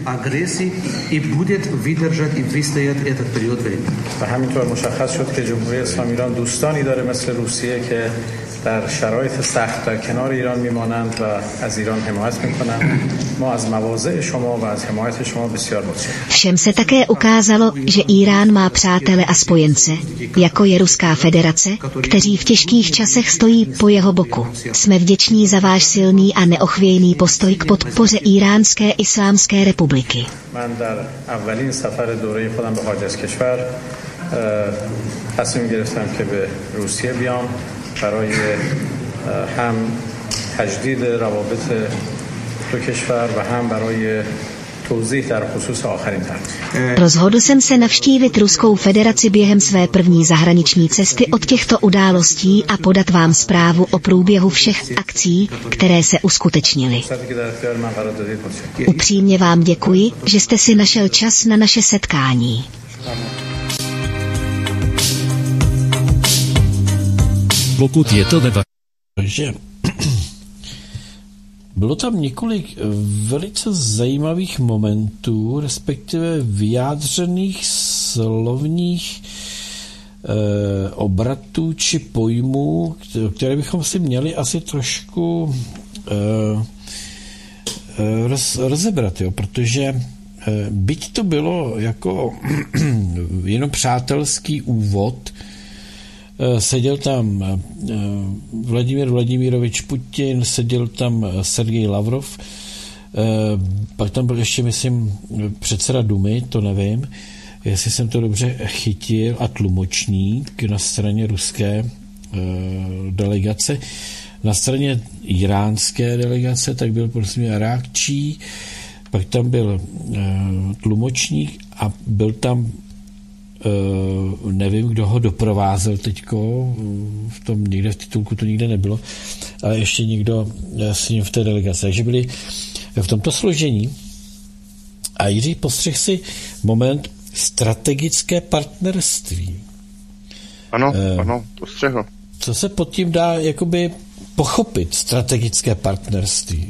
و همینطور مشخص شد که جمهوری اسلامی ایران دوستانی داره مثل روسیه که در شرایط سخت در کنار ایران میمانند و از ایران حمایت میکنند. ما از مواضع شما و از حمایت شما بسیار متشکرم. Všem se také ukázalo, že Irán má přátele a spojence, jako je Ruská federace, kteří v těžkých časech stojí po jeho boku. Jsme vděční za váš silný a neochvějný postoj k podpoře Iránské islámské republiky. من در اولین سفر دوره خودم به خارج از کشور تصمیم گرفتم که به روسیه بیام برای هم تجدید روابط دو کشور و هم برای توضیح در خصوص آخرین تحریم. Rozhodl jsem se navštívit Ruskou federaci během své první zahraniční cesty od těchto událostí a podat vám zprávu o průběhu všech akcí, které se uskutečnily. Upřímně vám děkuji, že jste si našel čas na naše setkání. Pokud je to ve Takže bylo tam několik velice zajímavých momentů, respektive vyjádřených slovních eh, obratů či pojmů, které bychom si měli asi trošku eh, roz, rozebrat, jo, protože eh, byť to bylo jako jenom přátelský úvod, seděl tam Vladimír Vladimirovič Putin, seděl tam Sergej Lavrov, pak tam byl ještě, myslím, předseda Dumy, to nevím, jestli jsem to dobře chytil, a tlumočník na straně ruské delegace. Na straně iránské delegace tak byl prosím Arákčí, pak tam byl tlumočník a byl tam Uh, nevím, kdo ho doprovázel teďko, v tom někde v titulku to nikde nebylo, ale ještě někdo s ním v té delegaci. Takže byli v tomto složení a Jiří, postřeh si moment strategické partnerství. Ano, uh, ano, postřehl. Co se pod tím dá jakoby pochopit, strategické partnerství?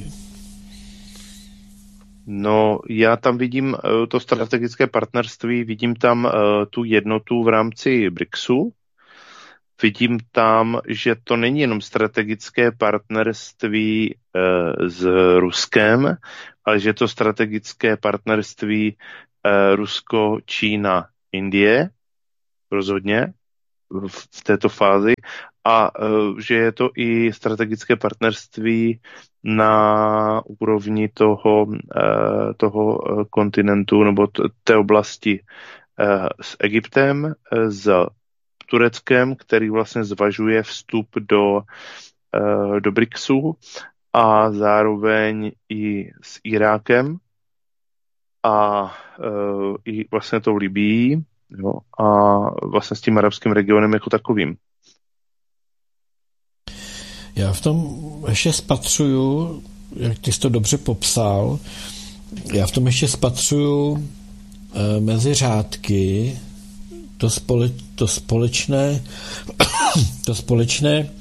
No, já tam vidím uh, to strategické partnerství, vidím tam uh, tu jednotu v rámci BRICSu, vidím tam, že to není jenom strategické partnerství uh, s Ruskem, ale že to strategické partnerství uh, Rusko, Čína, Indie, rozhodně v, v této fázi, a uh, že je to i strategické partnerství na úrovni toho, uh, toho kontinentu nebo t- té oblasti uh, s Egyptem, uh, s Tureckem, který vlastně zvažuje vstup do, uh, do BRICSu, a zároveň i s Irákem a uh, i vlastně tou Libií, jo, a vlastně s tím arabským regionem jako takovým. Já v tom ještě spatřuju, jak ty jsi to dobře popsal, já v tom ještě spatřuju uh, mezi řádky to, spole, to společné to společné uh,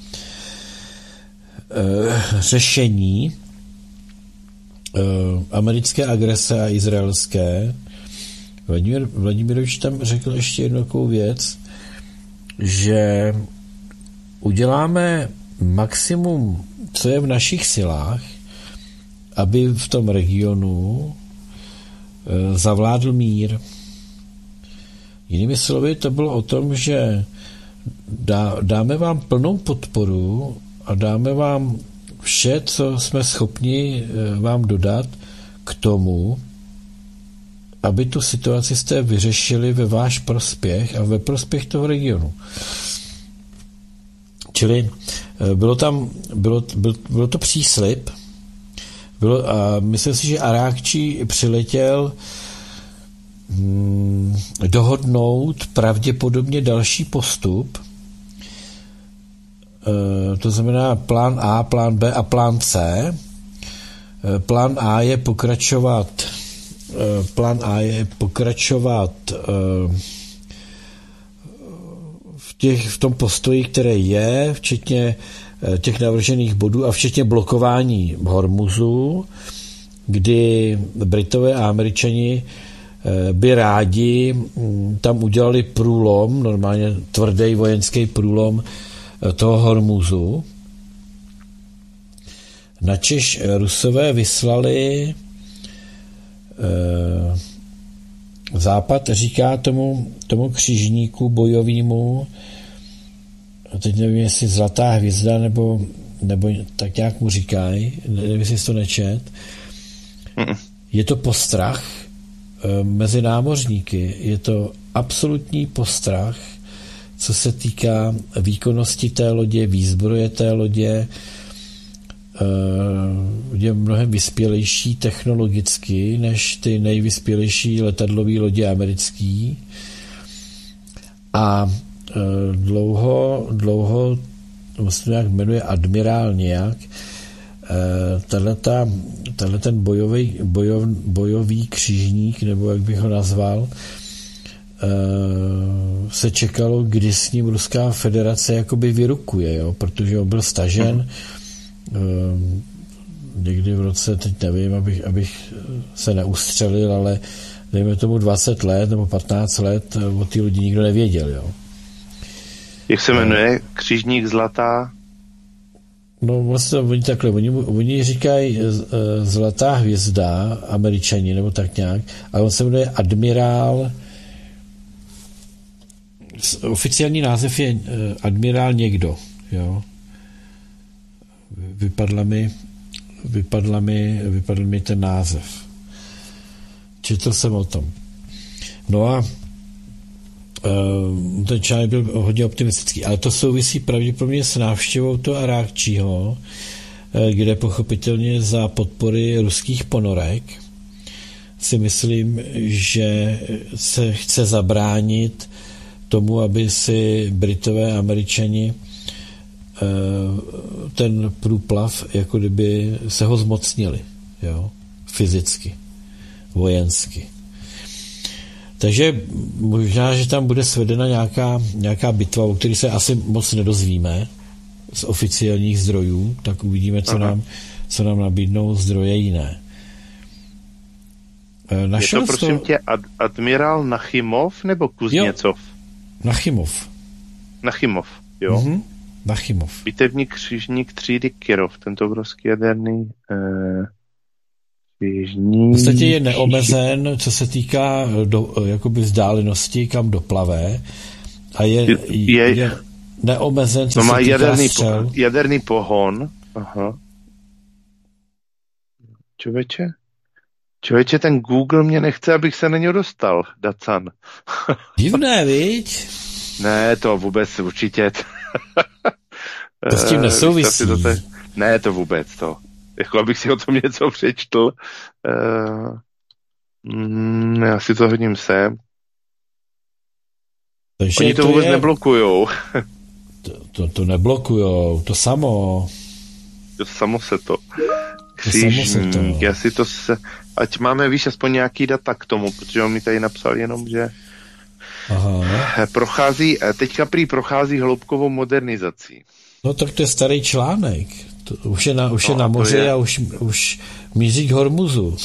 řešení uh, americké agrese a izraelské. Vladimír, Vladimirovič tam řekl ještě jednu takovou věc, že uděláme maximum, co je v našich silách, aby v tom regionu uh, zavládl mír. Jinými slovy, to bylo o tom, že dá, dáme vám plnou podporu a dáme vám vše, co jsme schopni vám dodat k tomu, aby tu situaci jste vyřešili ve váš prospěch a ve prospěch toho regionu. Čili bylo tam, bylo, byl, bylo to příslib, bylo, a myslím si, že Arákčí přiletěl dohodnout pravděpodobně další postup, to znamená plán A, plán B a plán C. Plán A je pokračovat plán A je pokračovat v, těch, v tom postoji, které je, včetně těch navržených bodů a včetně blokování Hormuzu, kdy Britové a Američani by rádi tam udělali průlom, normálně tvrdý vojenský průlom toho Hormuzu. Načež Rusové vyslali eh, Západ říká tomu, tomu křižníku bojovému, teď nevím, jestli Zlatá hvězda, nebo, nebo tak nějak mu říkají, nevím, jestli jsi to nečet. Je to postrach mezi námořníky, je to absolutní postrach, co se týká výkonnosti té lodě, výzbroje té lodě, je mnohem vyspělejší technologicky než ty nejvyspělejší letadlové lodě americký. A dlouho, dlouho, vlastně nějak jmenuje admirál nějak, tenhle ten bojový, bojov, bojový křižník, nebo jak bych ho nazval, se čekalo, kdy s ním Ruská federace jakoby vyrukuje, jo? Protože on byl stažen mm. někdy v roce, teď nevím, abych, abych se neustřelil, ale dejme tomu dvacet let nebo patnáct let o té lodi nikdo nevěděl. Jo? Jak se jmenuje? Křižník Zlatá? No vlastně oni takhle, oni, oni říkají Zlatá hvězda, Američani, nebo tak nějak, ale on se jmenuje admirál, oficiální název je admirál někdo, jo. Vypadla mi, vypadla mi, vypadl mi ten název. Četl jsem o tom. No a uh, ten článek byl hodně optimistický, ale to souvisí pravděpodobně s návštěvou toho Arákčího, kde pochopitelně za podpory ruských ponorek si myslím, že se chce zabránit tomu, aby si Britové a Američani ten průplav jako kdyby se ho zmocnili, jo? Fyzicky, vojensky. Takže možná, že tam bude svedena nějaká, nějaká bitva, o které se asi moc nedozvíme z oficiálních zdrojů, tak uvidíme, co nám, co nám nabídnou zdroje jiné. Našel je to, prosím to... tě, ad, admirál Nachimov nebo Kuzněcov? Jo, Nachimov. Nachimov. Jo? Mm-hmm. Nachimov. Bitevní křižník třídy Kirov, tento obrovský jaderný eh, křižník. V podstatě je neomezen, co se týká do, jakoby vzdálenosti, kam doplavé. A je, je, je neomezen, co no se má týká jaderný, střel. Po, jaderný pohon. Aha. Čověče? Čověče, ten Google mě nechce, abych se na něj dostal, Dacan. Divné, viď? Ne, to vůbec určitě. To s tím nesouvisí. To te... Ne, to vůbec to. Jako abych si o tom něco přečtl. Uh, mm, já si to hodím sem. Takže Oni to, to vůbec je... neblokujou. To, to, to neblokujou, to samo. To samo se to. Křižník, já si to se... Ať máme, víš, aspoň nějaký data k tomu, protože on mi tady napsal jenom, že Aha. prochází, teďka prý prochází hloubkovou modernizací. No tak to je starý článek. To už je na, už no, je na moři je... a už, už míří k Hormuzu.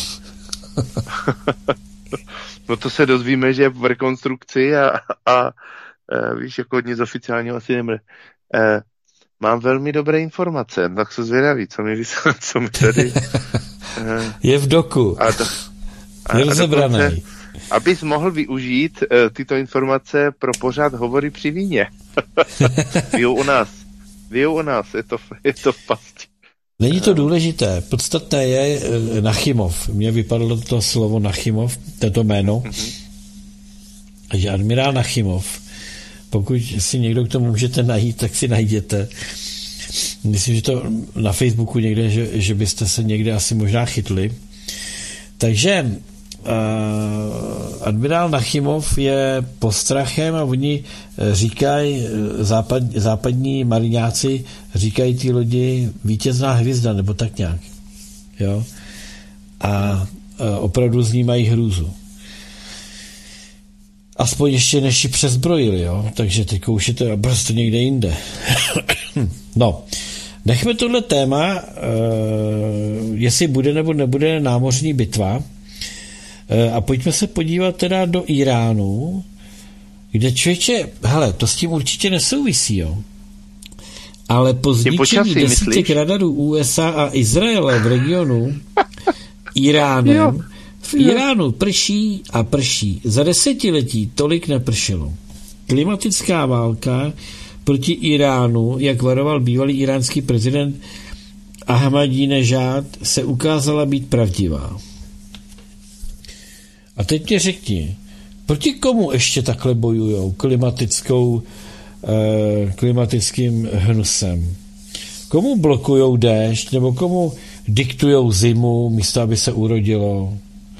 No to se dozvíme, že je v rekonstrukci a, a, a víš, jako nic oficiálního asi nemre. E, mám velmi dobré informace, tak se zvědaví, co mi, co mi tady... e, je v doku. A to, a, je rozebraný. Abys mohl využít e, tyto informace pro pořád hovory při víně. Vyjou u nás. Vyjou u nás, je to, je to v pasti. Není to důležité. Podstatné je e, Nachimov. Mně vypadlo to slovo Nachimov, toto jméno. Mm-hmm. že admirál Nachimov, pokud si někdo k tomu můžete najít, tak si najděte. Myslím, že to na Facebooku někde, že, že byste se někde asi možná chytli. Takže uh, admirál Nachimov je postrachem a oni říkají, západ, západní mariňáci říkají ty lodi vítězná hvězda, nebo tak nějak. Jo? A uh, opravdu z ní mají hrůzu. Aspoň ještě než ji přezbrojili, jo? Takže teď už je to prostě někde jinde. No, nechme tohle téma, uh, jestli bude nebo nebude námořní bitva, uh, a pojďme se podívat teda do Iránu, kde člověče, hele, to s tím určitě nesouvisí, jo? Ale po zničení desítek radarů U S A a Izraele v regionu Iránem, jo. V Iránu prší a prší. Za desetiletí tolik nepršelo. Klimatická válka proti Iránu, jak varoval bývalý iránský prezident Ahmadinejad, se ukázala být pravdivá. A teď mě řekni, proti komu ještě takhle bojujou klimatickou, eh, klimatickým hnusem? Komu blokujou déšť, nebo komu diktujou zimu, místo aby se urodilo?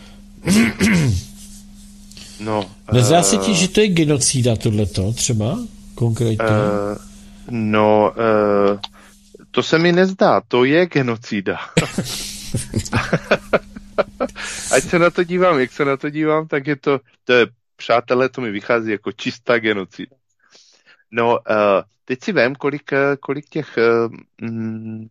No, Nezdá uh, se ti, že to je genocída tohleto třeba konkrétně? Uh, no, uh, to se mi nezdá, to je genocída. Ať se na to dívám, jak se na to dívám, tak je to, to je, přátelé, to mi vychází jako čistá genocída. No, uh, teď si vem, kolik, kolik těch uh, mm,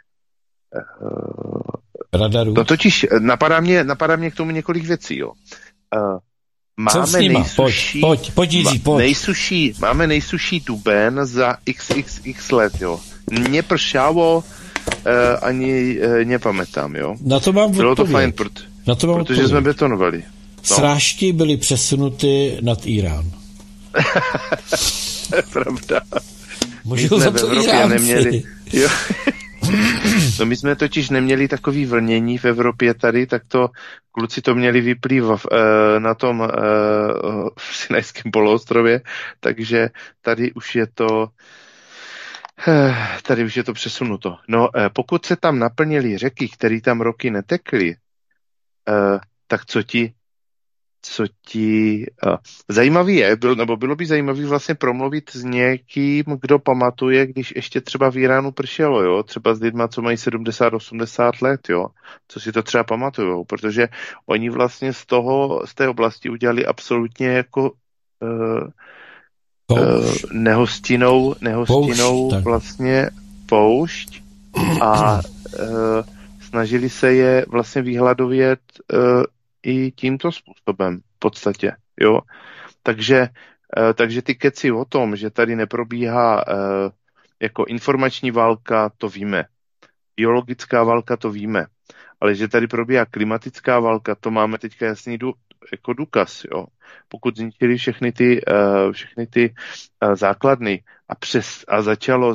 uh, radarů. No totiž napadá mě, napadá mě k tomu několik věcí, jo. Uh, máme nejsuší, pojď, pojď, pojď, Jiří, pojď. Nejsuší, máme nejsuší duben za iks iks iks let, jo. Nepršalo, uh, ani uh, nepamätám, jo. Na to mám Bylo odpověď. to fajn, proto, Na to mám protože odpověď. jsme betonovali. No. Srážky byly přesunuty nad Irán. Pravda. Můžou za to Iránci. Neměli, jo. No my jsme totiž neměli takový vlnění v Evropě tady, tak to kluci to měli vyplývat uh, na tom uh, v Sinajském poloostrově, takže tady už je to uh, tady už je to přesunuto. No uh, pokud se tam naplnily řeky, které tam roky netekly, uh, tak co ti co ti... Uh, zajímavý je, byl, nebo bylo by zajímavý vlastně promluvit s někým, kdo pamatuje, když ještě třeba v Iránu pršelo, jo, třeba s lidma, co mají sedmdesát osmdesát let, jo, co si to třeba pamatujou, protože oni vlastně z toho, z té oblasti udělali absolutně jako uh, uh, nehostinou, nehostinou poušť, vlastně poušť a uh, snažili se je vlastně vyhladovět uh, i tímto způsobem v podstatě, jo. Takže takže ty keci o tom, že tady neprobíhá jako informační válka, to víme. Biologická válka, to víme. Ale že tady probíhá klimatická válka, to máme teďka jasný dů, jako důkaz. Jo. Pokud zničili všechny ty, všechny ty základny a, přes, a začalo